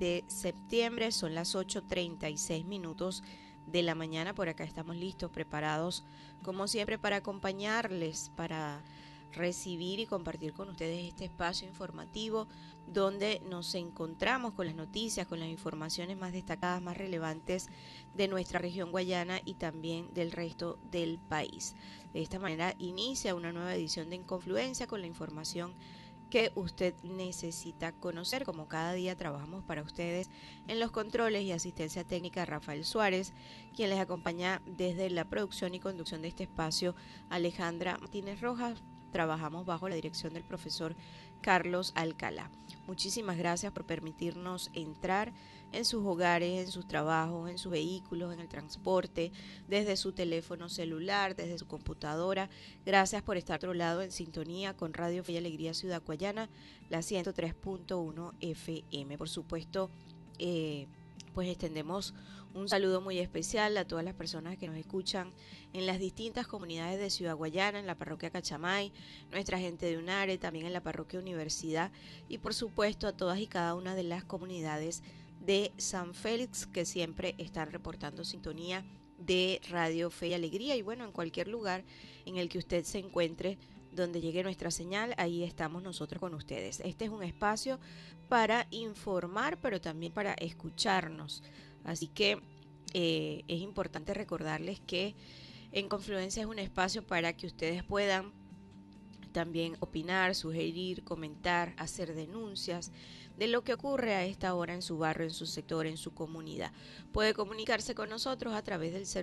de septiembre. Son las 8:36 de la mañana. Por acá estamos listos, preparados, como siempre, para acompañarles, para recibir y compartir con ustedes este espacio informativo donde nos encontramos con las noticias, con las informaciones más destacadas, más relevantes de nuestra región guayana y también del resto del país. De esta manera inicia una nueva edición de En Confluencia con la información que usted necesita conocer. Como cada día trabajamos para ustedes en los controles y asistencia técnica, Rafael Suárez, quien les acompaña desde la producción y conducción de este espacio, Alejandra Martínez Rojas. Trabajamos bajo la dirección del profesor Carlos Alcalá. Muchísimas gracias por permitirnos entrar en sus hogares, en sus trabajos, en sus vehículos, en el transporte, desde su teléfono celular, desde su computadora. Gracias por estar a otro lado en sintonía con Radio Fe y Alegría Ciudad Guayana, la 103.1 FM. Por supuesto, pues extendemos un saludo muy especial a todas las personas que nos escuchan en las distintas comunidades de Ciudad Guayana, en la parroquia Cachamay, nuestra gente de Unare, también en la parroquia Universidad y por supuesto a todas y cada una de las comunidades de San Félix que siempre están reportando sintonía de Radio Fe y Alegría. Y bueno, en cualquier lugar en el que usted se encuentre, donde llegue nuestra señal, ahí estamos nosotros con ustedes. Este es un espacio para informar, pero también para escucharnos. Así que es importante recordarles que En Confluencia es un espacio para que ustedes puedan también opinar, sugerir, comentar, hacer denuncias de lo que ocurre a esta hora en su barrio, en su sector, en su comunidad. Puede comunicarse con nosotros a través del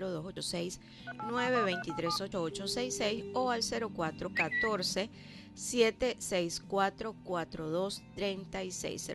0286-923-8866 o al 0414-764-4236,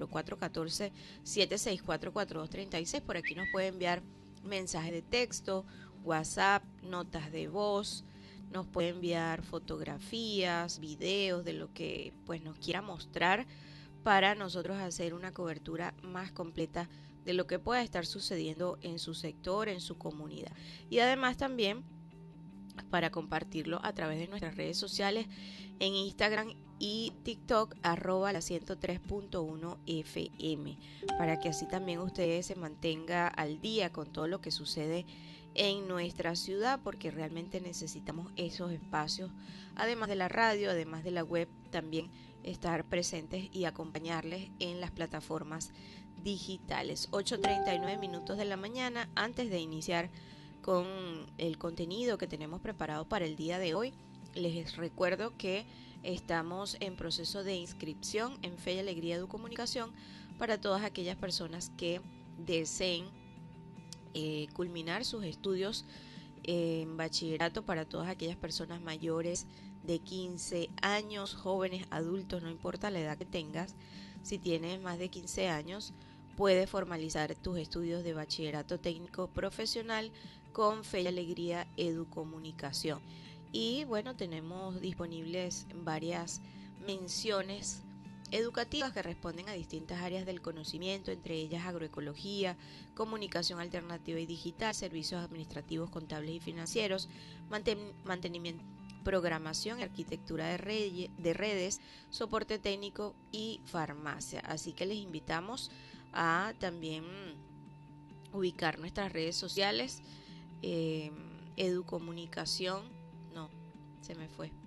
0414-764-4236. Por aquí nos puede enviar mensajes de texto, WhatsApp, notas de voz. Nos puede enviar fotografías, videos de lo que pues nos quiera mostrar para nosotros hacer una cobertura más completa de lo que pueda estar sucediendo en su sector, en su comunidad. Y además también para compartirlo a través de nuestras redes sociales en Instagram y TikTok @la 103.1 FM, para que así también ustedes se mantenga al día con todo lo que sucede en nuestra ciudad, porque realmente necesitamos esos espacios, además de la radio, además de la web, también estar presentes y acompañarles en las plataformas digitales. 8:39 de la mañana. Antes de iniciar con el contenido que tenemos preparado para el día de hoy, les recuerdo que estamos en proceso de inscripción en Fe y Alegría Educomunicación para todas aquellas personas que deseen culminar sus estudios en bachillerato, para todas aquellas personas mayores de 15 años, jóvenes, adultos, no importa la edad que tengas. Si tienes más de 15 años, puedes formalizar tus estudios de bachillerato técnico profesional con Fe y Alegría Educomunicación. Y bueno, tenemos disponibles varias menciones educativas que responden a distintas áreas del conocimiento, entre ellas agroecología, comunicación alternativa y digital, servicios administrativos, contables y financieros, mantenimiento, programación, arquitectura de redes, soporte técnico y farmacia. Así que les invitamos a también ubicar nuestras redes sociales, Educomunicación, no, se me fue.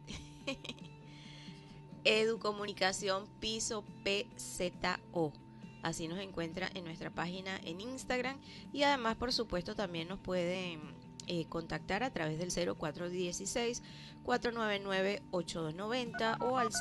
Educomunicación Piso PZO. Así nos encuentra en nuestra página en Instagram. Y además, por supuesto, también nos pueden contactar a través del 0416-499-8290 o al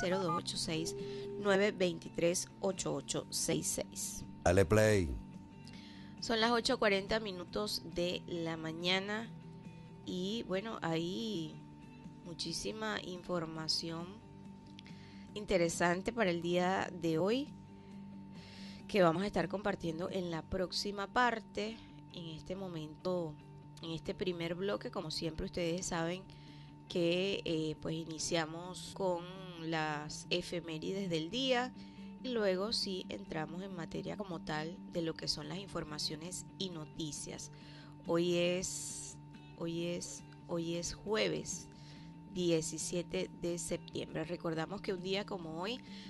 0286-923-8866. Dale play. Son las 8:40 de la mañana y bueno, hay muchísima información interesante para el día de hoy que vamos a estar compartiendo en la próxima parte. En este momento, en este primer bloque, como siempre ustedes saben que pues iniciamos con las efemérides del día y luego sí entramos en materia como tal de lo que son las informaciones y noticias. Hoy es jueves 17 de septiembre. Recordamos que un día como hoy